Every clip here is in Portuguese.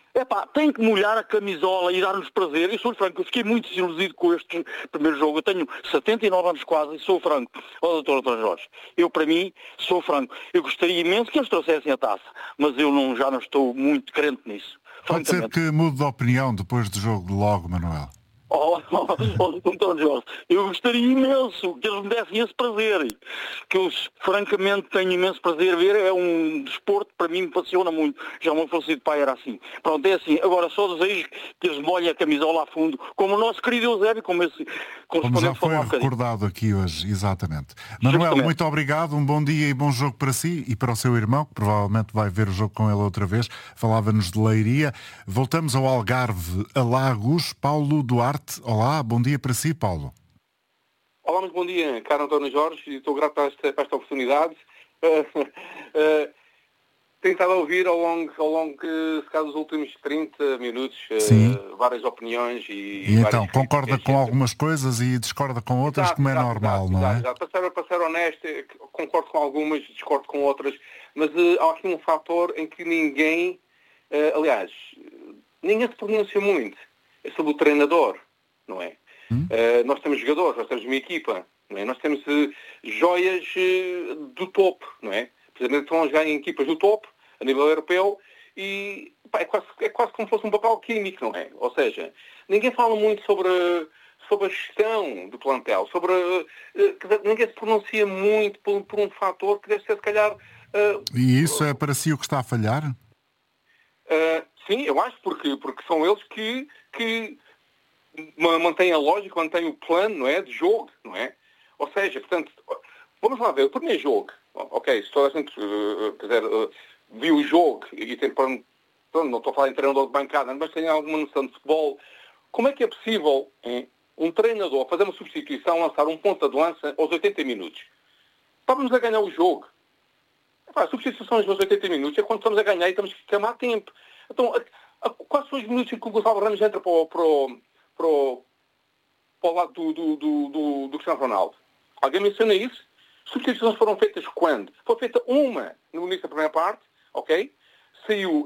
Tem que molhar a camisola e dar-nos prazer. Eu sou franco, eu fiquei muito desiludido com este primeiro jogo. Eu tenho 79 anos quase e sou franco. Doutor Jorge, eu para mim sou franco. Eu gostaria imenso que eles trouxessem a taça, mas eu já não estou muito crente nisso. Pode ser que mude de opinião depois do jogo de logo, Manuel. Doutor Jorge, eu gostaria imenso que eles me dessem esse prazer, que eu francamente tenho imenso prazer a ver, é um desporto que para mim me apaixona muito, já o meu falecido pai era assim. Pronto, é assim, agora só desejo que eles molhem a camisola a fundo, como o nosso querido Eusébio, como já foi recordado aqui hoje, exatamente. Manuel, justamente. muito obrigado, um bom dia e bom jogo para si e para o seu irmão, que provavelmente vai ver o jogo com ele outra vez, falava-nos de Leiria. Voltamos ao Algarve, a Lagos, Paulo Duarte. Olá, bom dia para si, Paulo. Olá, muito bom dia, caro António Jorge, estou grato para esta oportunidade. Tenho estado a ouvir ao longo se calhar, dos últimos 30 minutos várias opiniões e então, concorda com algumas coisas e discorda com outras, como é normal, não é? Exato. Para ser honesto, concordo com algumas, discordo com outras, mas há aqui um fator em que ninguém se pronuncia muito. É sobre o treinador, não é? Nós temos jogadores, nós temos uma equipa, não é? Nós temos joias do topo, não é? Precisamente estão a jogar em equipas do topo, a nível europeu, e é quase como se fosse um papel químico, não é? Ou seja, ninguém fala muito sobre a gestão do plantel, ninguém se pronuncia muito por um fator que deve ser, se calhar... E isso é para si o que está a falhar? Sim, eu acho, porque são eles que mantêm a lógica, mantêm o plano, não é, de jogo, não é? Ou seja, portanto, vamos lá ver, o primeiro jogo, ok, se toda a gente viu o jogo e tem, não estou a falar em treinador de bancada, mas tem alguma noção de futebol, como é que é possível um treinador fazer uma substituição, lançar um ponta de lança aos 80 minutos? Estávamos a ganhar o jogo. Substituições aos 80 minutos é quando estamos a ganhar e temos que queimar tempo. Então, quais são os minutos em que o Gonçalo Ramos entra para o lado do Cristiano Ronaldo? Alguém menciona isso? Substituições foram feitas quando? Foi feita uma no início da primeira parte, ok? Saiu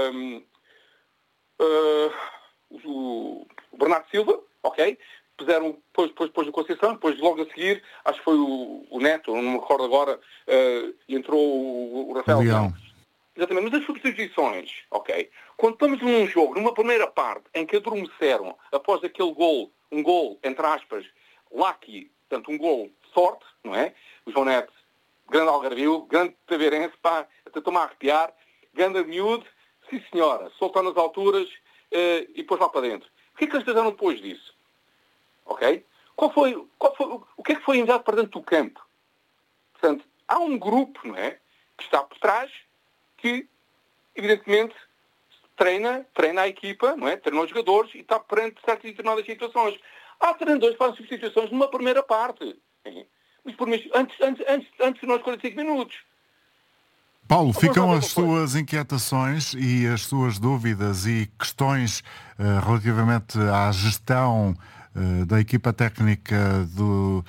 o Bernardo Silva, ok? Puseram depois do Conceição, depois logo a seguir, acho que foi o Neto, não me recordo agora, e entrou o Rafael Leão. Exatamente, mas as substituições, ok? Quando estamos num jogo, numa primeira parte, em que adormeceram, após aquele gol, um gol, entre aspas, lucky, portanto, um gol de sorte, não é? O João Neto, grande algarvio, grande taveirense, estou-me a arrepiar, grande miúdo, sim senhora, soltou nas alturas e depois lá para dentro. O que é que eles fizeram depois disso? Ok? O que é que foi enviado para dentro do campo? Portanto, há um grupo, não é? Que está por trás, que, evidentemente, treina a equipa, não é? Treina os jogadores e está perante certas e determinadas situações. Há treinadores que fazem substituições numa primeira parte. Antes de nós 45 minutos. Paulo, ficam as suas inquietações e as suas dúvidas e questões relativamente à gestão da equipa técnica do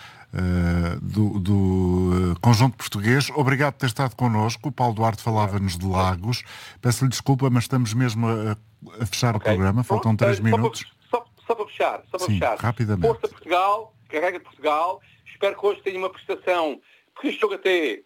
conjunto português. Obrigado por ter estado connosco. O Paulo Duarte falava-nos de Lagos. Peço-lhe desculpa, mas estamos mesmo a fechar o programa. Faltam 3 minutos. Só para fechar. Rapidamente. Força Portugal, carrega de Portugal. Espero que hoje tenha uma prestação, porque este jogo até,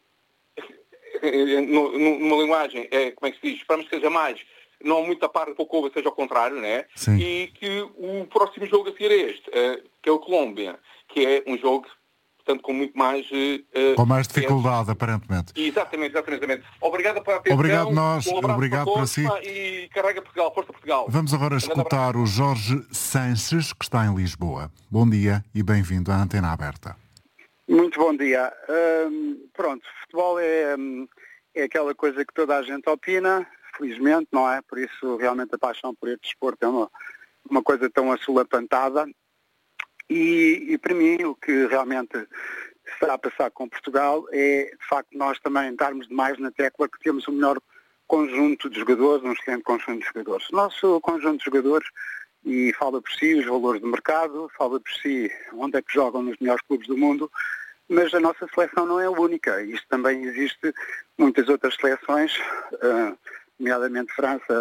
numa linguagem, como é que se diz? Esperamos que seja mais, não muito a par um pouco, seja ao contrário, né? Sim. E que o próximo jogo a seguir é este, que é o Colômbia, que é um jogo, portanto, com muito mais... com mais dificuldade, aparentemente. Exatamente. Obrigado pela atenção. Obrigado nós, obrigado para si. E carrega Portugal, força Portugal. Vamos agora escutar o Jorge Sanches, que está em Lisboa. Bom dia e bem-vindo à Antena Aberta. Muito bom dia. Futebol é aquela coisa que toda a gente opina, felizmente, não é? Por isso, realmente, a paixão por este desporto é uma coisa tão assulapantada. E para mim, o que realmente está a passar com Portugal é, de facto, nós também darmos demais na tecla que temos o melhor conjunto de jogadores, um excelente conjunto de jogadores. O nosso conjunto de jogadores, e fala por si os valores do mercado, fala por si onde é que jogam nos melhores clubes do mundo, mas a nossa seleção não é a única. Isto também existe muitas outras seleções, nomeadamente França,